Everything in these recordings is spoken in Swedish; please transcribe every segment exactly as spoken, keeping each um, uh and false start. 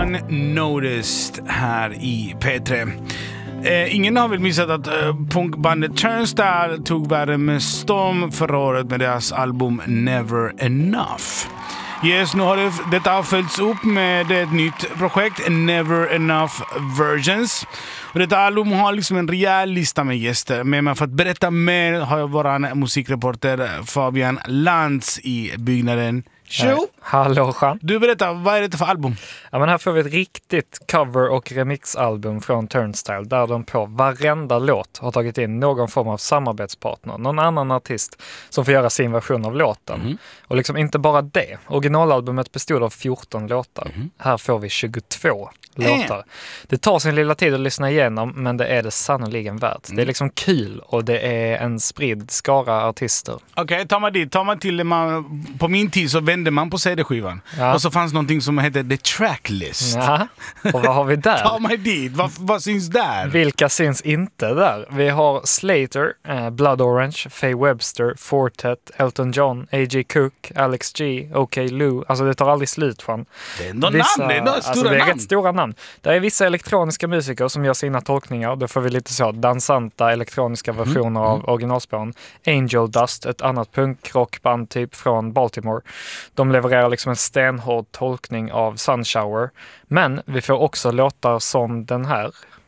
Unnoticed här i P tre. Eh, ingen har väl missat att eh, punkbandet Turnstile tog världen med storm förra året med deras album Never Enough. Yes, nu har det, detta följts upp med ett nytt projekt, Never Enough Versions. Och detta album har liksom en rejäl lista med gäster. Men för att berätta mer har jag vår musikreporter Fabian Lantz i byggnaden. Tjo! Hallå Jean. Du berättar, vad är det för album? Ja, men här får vi ett riktigt cover- och remixalbum från Turnstile där de på varenda låt har tagit in någon form av samarbetspartner, någon annan artist som får göra sin version av låten. Mm. Och liksom inte bara det. Originalalbumet bestod av fjorton låtar. Mm. Här får vi tjugotvå låtar. Mm. Det tar sin lilla tid att lyssna igenom, men det är det sannoliken värt. Mm. Det är liksom kul och det är en spridd skara artister. Okej, okay, tar man dit. Tar man till man, på min tid så vände man på C D-skivan. Ja. Och så fanns någonting som hette The Tracklist. Ja. Och vad har vi där? Ta mig dit. Vad, vad syns där? Vilka syns inte där? Vi har Slater, eh, Blood Orange, Faye Webster, Fortet, Elton John, A J Cook, Alex G, OK Lou. Alltså det tar aldrig slut från. Det är ändå vissa, namn. Det är ändå stora alltså, det är namn. rätt stora namn. Det är vissa elektroniska musiker som gör sina tolkningar. Då får vi lite så dansanta elektroniska versioner mm. av originalspåren. Angel Dust, ett annat punkrockband typ från Baltimore. De levererar liksom en stenhård tolkning av Sunshower. Men vi får också låtar som den här.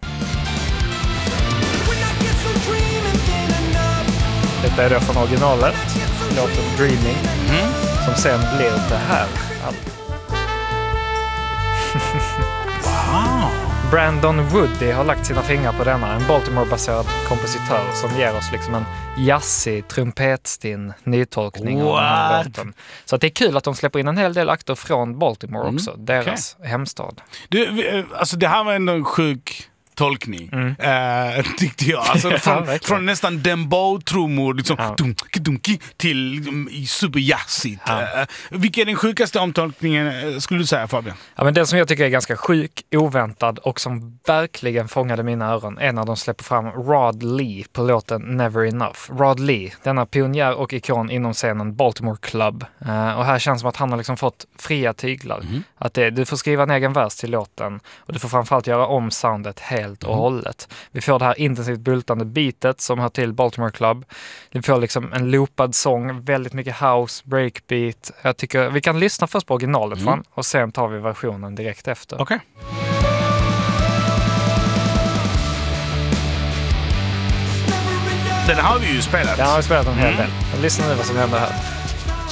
Detta är då från originalet. Låten Dreaming. Mm. Som sen blir det här. Wow! Brandon Woody har lagt sina fingrar på denna. En Baltimore-baserad kompositör som ger oss liksom en jazzig, trumpetstinn nytolkning av den här låten. Så att det är kul att de släpper in en hel del akter från Baltimore mm. också. Deras okay. hemstad. Du, alltså det här var ändå en sjuk tolkning, mm. äh, tyckte jag. Alltså, ja, från, från nästan dembow-trummor liksom, ja. dunki, dunki, till liksom, superjazzigt. Ja. Äh, vilken är den sjukaste omtolkningen, skulle du säga, Fabian? Ja, men den som jag tycker är ganska sjuk, oväntad och som verkligen fångade mina öron är när de släpper fram Rod Lee på låten Never Enough. Rod Lee, denna pionjär och ikon inom scenen Baltimore Club. Uh, och här känns det som att han har liksom fått fria tyglar. Mm. Att det, du får skriva en egen vers till låten och du får framförallt göra om soundet helt helt och hållet. Vi får det här intensivt bultande beatet som hör till Baltimore Club. Vi får liksom en loopad sång, väldigt mycket house, breakbeat. Jag tycker vi kan lyssna först på originalet mm. fan, och sen tar vi versionen direkt efter. Okej. Okay. Den har vi ju spelat. Den har vi spelat en hel del. Lyssna nu vad som händer här.